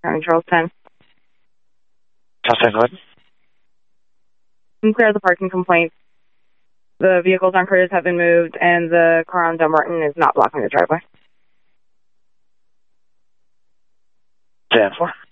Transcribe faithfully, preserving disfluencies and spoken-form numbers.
County Charles ten. Charles ten, go ahead. I'm clear of the parking complaint. The vehicles on Curtis have been moved, and the car on Dumbarton is not blocking the driveway. ten four.